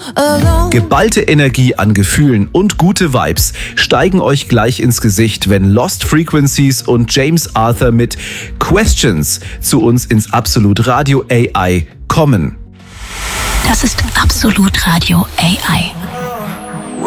Geballte Energie an Gefühlen und gute Vibes steigen euch gleich ins Gesicht, wenn Lost Frequencies und James Arthur mit Questions zu uns ins Absolut Radio AI kommen. Das ist Absolut Radio AI.